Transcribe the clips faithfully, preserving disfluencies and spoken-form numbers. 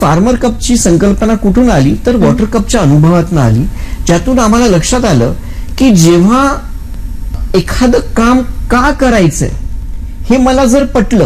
Farmer कपची संकल्पना कुठून आली तर वॉटर कपच्या अनुभवातून आली, ज्यातून आम्हाला लक्षात आलं की जेव्हा एखादं काम का करायचंय हे मला जर पटलं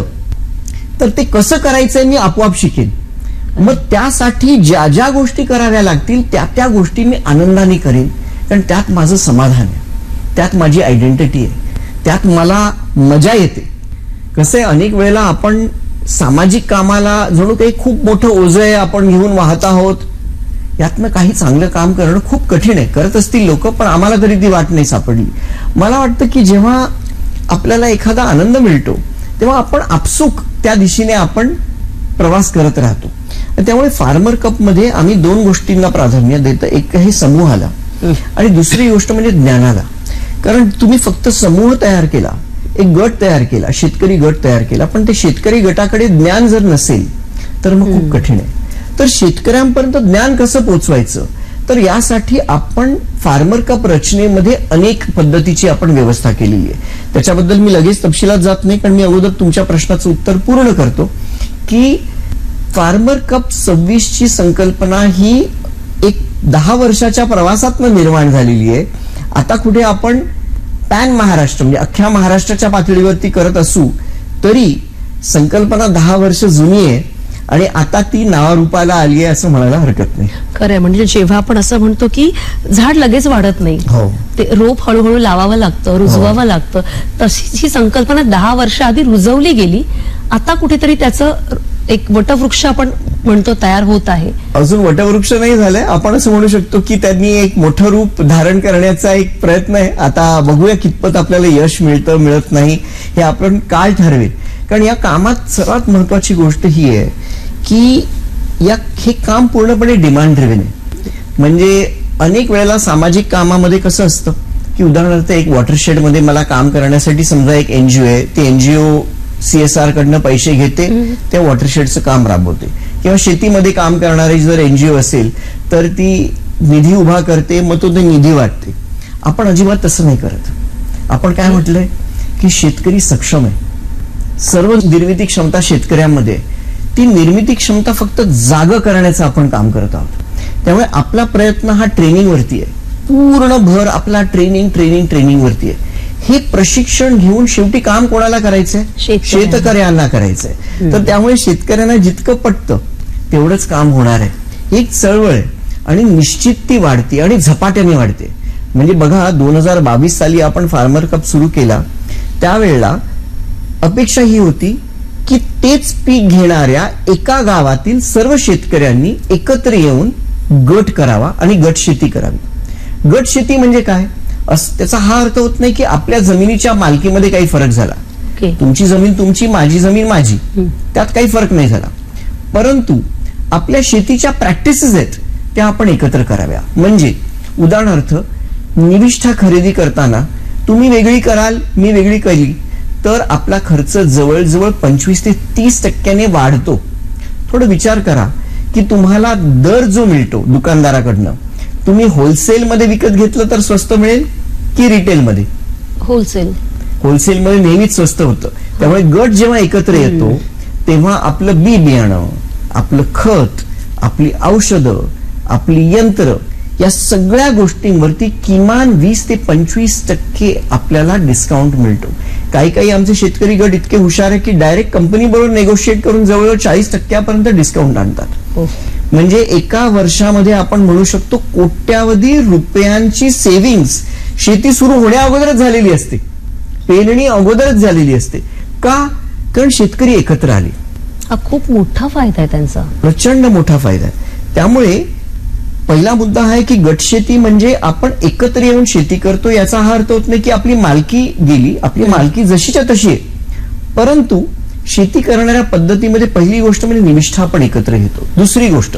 तर ते कसं करायचंय मी आपोआप शिकेन. मग त्यासाठी ज्या ज्या गोष्टी कराव्या लागतील त्या त्या गोष्टी मी आनंदाने करेन, कारण त्यात माझं समाधान आहे, त्यात माझी आयडेंटिटी आहे, त्यात मला मजा येते. कसं आहे, अनेक वेळेला आपण सामाजिक कामाला जणू काही खूप मोठं ओझं आहे आपण घेऊन वाहत आहोत, यातनं काही चांगलं काम करणं खूप कठीण आहे. करत असतील लोक, पण आम्हाला तरी ती वाट नाही सापडली. मला वाटतं की जेव्हा आपल्याला एखादा आनंद मिळतो तेव्हा आपण आपसूक त्या दिशेने आपण प्रवास करत राहतो. त्यामुळे फार्मर कप मध्ये आम्ही दोन गोष्टींना प्राधान्य देतो, एक आहे समूहाला आणि दुसरी गोष्ट म्हणजे ज्ञानाला. कारण तुम्ही फक्त समूह तयार केला, एक गट तयार केला, शेतकरी गट तयार केला, पण ते शेतकरी गटाकडे ज्ञान जर नसेल तर मग खूप कठीण आहे. तर शेतकऱ्यांपर्यंत ज्ञान कसं पोहोचवायचं, तर यासाठी आपण फार्मर कप रचनेमध्ये अनेक पद्धतीची आपण व्यवस्था केलेली आहे. त्याच्याबद्दल मी लगेच तपशिलात जात नाही, कारण मी अगोदर तुमच्या प्रश्नाचं उत्तर पूर्ण करतो की फार्मर कप सव्वीस ची संकल्पना ही एक दहा वर्षाच्या प्रवासातनं निर्माण झालेली आहे. आता कुठे आपण पॅन महाराष्ट्र म्हणजे अख्ख्या महाराष्ट्राच्या पातळीवरती करत असू तरी संकल्पना दहा वर्ष जुनी आहे आणि आता ती नावारूपाला आली आहे असं म्हणायला हरकत नाही. खरंय, म्हणजे जेव्हा आपण असं म्हणतो की झाड लगेच वाढत नाही, ते रोप हळूहळू लावावं लागतं, रुजवावं लागतं, तशीच ही संकल्पना दहा वर्ष आधी रुजवली गेली. आता कुठेतरी त्याचं एक वटवृक्ष आपण म्हणतो तयार होत आहे. अजून वटवृक्ष नाही झालंय, आपण असं म्हणू शकतो की त्यांनी एक मोठं रूप धारण करण्याचा एक प्रयत्न आहे. आता बघूया कितपत आपल्याला यश मिळतं मिळत नाही हे आपण काळ ठरवेल. कारण या कामात सर्वात महत्वाची गोष्ट ही आहे की या हे काम पूर्णपणे डिमांड ड्रिव्हन आहे. म्हणजे अनेक वेळेला सामाजिक कामामध्ये कसं असतं की उदाहरणार्थ एक वॉटरशेड मध्ये मला काम करण्यासाठी समजा एक एनजीओ आहे, ते एनजीओ सीएसआर कडनं पैसे घेते, त्या वॉटरशेडचं काम राबवते. किंवा शेतीमध्ये काम करणारी जर एनजीओ असेल तर ती निधी उभा करते, मग तो ते निधी वाटते. आपण अजिबात तसं नाही करत. आपण काय म्हटलंय की शेतकरी सक्षम आहे, सर्व निर्मिती क्षमता शेतकऱ्यांमध्ये, ती निर्मिती क्षमता फक्त जाग करण्याचं आपण काम करत आहोत. त्यामुळे आपला प्रयत्न हा ट्रेनिंग वरती आहे, पूर्ण भर आपला ट्रेनिंग ट्रेनिंग ट्रेनिंग वरती आहे. हे प्रशिक्षण घेऊन शेवटी काम कोणाला करायचंय, शेतकऱ्यांना करायचंय. तर त्यामुळे शेतकऱ्यांना जितकं पटतं तेवढंच काम होणार आहे. एक चळवळ आहे आणि निश्चित ती वाढते आणि झपाट्याने वाढते. म्हणजे बघा, दोन हजार बावीस साली आपण फार्मर कप सुरू केला त्यावेळेला अपेक्षा ही होती की तेच पीक घेणाऱ्या एका गावातील सर्व शेतकऱ्यांनी एकत्र येऊन गट करावा आणि गट शेती करावी. गट शेती म्हणजे काय, त्याचा हा अर्थ होत नाही की आपल्या जमिनीच्या मालकीमध्ये काही फरक झाला. तुमची जमीन तुमची, माझी जमीन माझी, त्यात काही फरक नाही झाला. परंतु आपल्या शेतीच्या प्रॅक्टिसेस आहेत त्या आपण एकत्र कराव्या. म्हणजे उदाहरणार्थ निविष्ठा खरेदी करताना तुम्ही वेगळी कराल, मी वेगळी केली तर आपला खर्च जवळजवळ पंचवीस ते तीस टक्क्याने वाढतो. थोडं विचार करा की तुम्हाला दर जो मिळतो दुकानदाराकडनं, तुम्ही होलसेलमध्ये विकत घेतलं तर स्वस्त मिळेल की रिटेलमध्ये? होलसेल. होलसेलमध्ये नेहमीच स्वस्त होतं. त्यामुळे गट जेव्हा एकत्र येतो तेव्हा आपलं बी बियाणं, आपलं खत, आपली औषधं, आपली यंत्र, या सगळ्या गोष्टींवरती किमान वीस ते पंचवीस टक्के आपल्याला डिस्काउंट मिळतो. काही काही आमचे शेतकरी गट इतके हुशार आहे की डायरेक्ट कंपनी बरोबर नेगोशिएट करून जवळजवळ चाळीस टक्क्यापर्यंत डिस्काउंट आणतात. म्हणजे एका वर्षामध्ये आपण म्हणू शकतो कोट्यावधी रुपयांची सेव्हिंग्स शेती सुरू होण्या अगोदरच झालेली असते, पेरणी अगोदरच झालेली असते. का? कारण शेतकरी एकत्र आले. हा खूप मोठा फायदा आहे त्यांचा, प्रचंड मोठा फायदा आहे. त्यामुळे पहिला मुद्दा आहे की गटशेती म्हणजे आपण एकत्र येऊन शेती करतो. याचा हा अर्थ होत नाही की आपली मालकी गेली, आपली मालकी जशीच्या तशी आहे. परंतु शेती करणाऱ्या पद्धतीमध्ये पहिली गोष्ट म्हणजे निविष्ठा आपण एकत्र घेतो. दुसरी गोष्ट,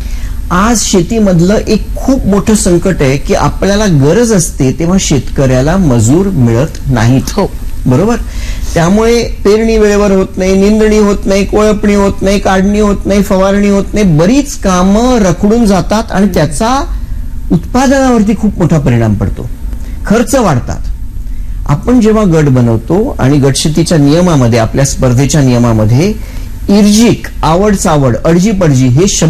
आज शेतीमधलं एक खूप मोठं संकट आहे की आपल्याला गरज असते तेव्हा शेतकऱ्याला मजूर मिळत नाहीत. हो, बरोबर. त्यामुळे पेरणी वेळेवर होत नाही, निंदणी होत नाही, कोळपणी होत नाही, काढणी होत नाही, फवारणी होत नाही, बरीच कामं रखडून जातात आणि त्याचा उत्पादनावरती खूप मोठा परिणाम पडतो, खर्च वाढतात. आपण जेव्हा गट बनवतो आणि गटशेतीच्या नियमामध्ये, आपल्या स्पर्धेच्या नियमामध्ये इर्जिक, आवड चावड, अडजी पडजी हे शब्द